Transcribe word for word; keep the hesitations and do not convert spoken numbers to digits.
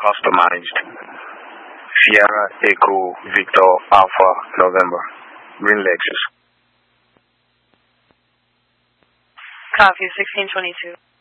Customized. Sierra Echo Victor Alpha November. Green Lexus. Copy, sixteen twenty-two.